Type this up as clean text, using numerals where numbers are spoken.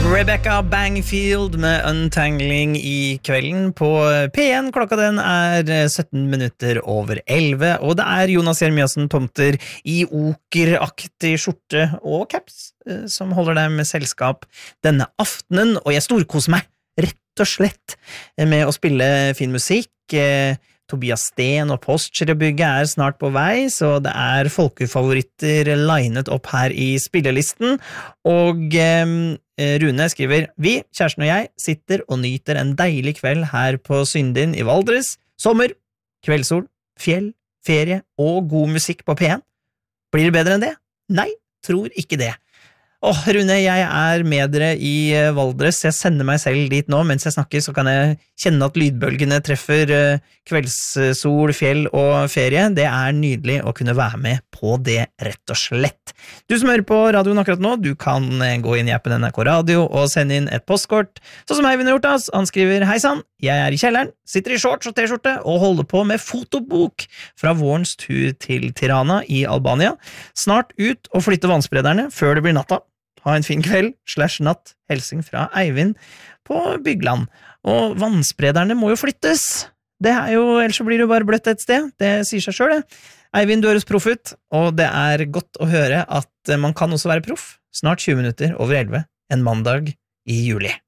Rebecca Bangfield med Untangling i kvelden på P1. Klokka den 17 minutter over 11, og det Jonas Jeremiassen Tomter i okeraktig skjorte og caps som holder deg med selskap denne aftenen, og jeg storkoser meg rett og slett med å spille fin musikk. Tobias Sten og Postgirobygget snart på vei, så det folkefavoritter linet opp her i spillelisten, og Rune skriver: Vi, kjæresten og jeg, sitter og nyter en deilig kveld her på Syndin i Valdres. Sommer, kveldssol, fjell, ferie og god musikk på P1. Blir det bedre enn det? Nei, tror ikke det. Rune, jeg med dere i Valdres. Jeg sender meg selv dit nå. Mens jeg snakker, så kan jeg kjenne at lydbølgene treffer kveldssol, fjell og ferie. Det nydelig å kunne være med på det, rett og slett. Du som hører på radioen akkurat nå, du kan gå inn i appen NRK Radio og sende inn et postkort. Sånn som Eivind har gjort. Han skriver: Hei sann, jeg i kjelleren, sitter i shorts og t-skjorte og holder på med fotobok fra vårens tur til Tirana i Albania. Snart ut og flytte vannsprederne før det blir natta. Ha en fin kveld, /natt, helsing fra Eivind på Bygland. Og vannsprederne må jo flyttes. Det ellers så blir det jo bare bløtt et sted. Det sier seg selv, det. Eivind, du høres proff ut, og det godt å høre at man kan også være proff. Snart 20 minutter over 11, en mandag i juli.